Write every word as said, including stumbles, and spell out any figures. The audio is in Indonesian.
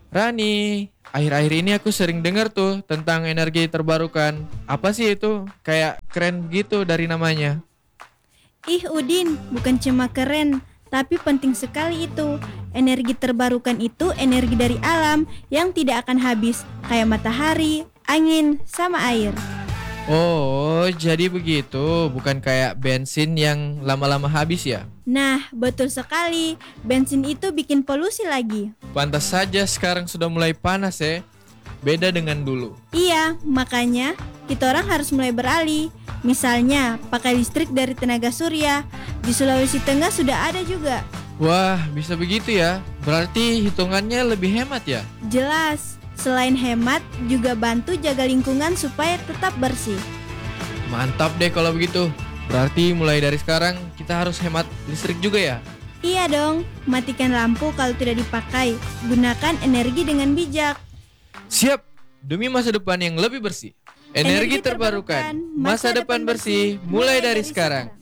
Rani, akhir-akhir ini aku sering dengar tuh tentang energi terbarukan. Apa sih itu? Kayak keren gitu dari namanya. Ih Udin, bukan cuma keren, tapi penting sekali itu. Energi terbarukan itu energi dari alam yang tidak akan habis, kayak matahari, angin, sama air. Oh, jadi begitu. Bukan kayak bensin yang lama-lama habis ya? Nah, betul sekali. Bensin itu bikin polusi lagi. Pantas saja sekarang sudah mulai panas ya. Beda dengan dulu. Iya, makanya kita orang harus mulai beralih. Misalnya, pakai listrik dari tenaga surya. Di Sulawesi Tengah sudah ada juga. Wah, bisa begitu ya. Berarti hitungannya lebih hemat ya? Jelas, selain hemat, juga bantu jaga lingkungan supaya tetap bersih. Mantap deh kalau begitu. Berarti mulai dari sekarang kita harus hemat listrik juga ya? Iya dong, matikan lampu kalau tidak dipakai. Gunakan energi dengan bijak. Siap, demi masa depan yang lebih bersih. Energi terbarukan, masa depan bersih mulai dari sekarang.